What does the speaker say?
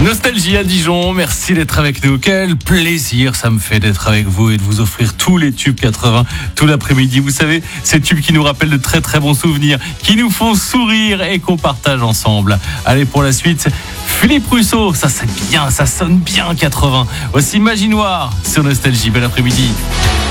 Nostalgie à Dijon, merci d'être avec nous. Quel plaisir ça me fait d'être avec vous et de vous offrir tous les tubes 80 tout l'après-midi. Vous savez, ces tubes qui nous rappellent de très très bons souvenirs, qui nous font sourire et qu'on partage ensemble. Allez, pour la suite, Philippe Rousseau, ça c'est bien, ça sonne bien 80. Voici Magie Noire sur Nostalgie. Bel après-midi.